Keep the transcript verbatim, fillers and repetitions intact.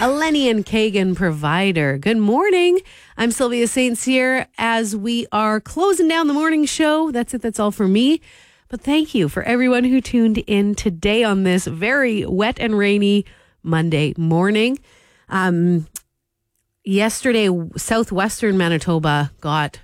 a Lenny and Kagan provider. Good morning. I'm Sylvia Saint Cyr as we are closing down the morning show. That's it. That's all for me. But thank you for everyone who tuned in today on this very wet and rainy Monday morning. Um, yesterday, southwestern Manitoba got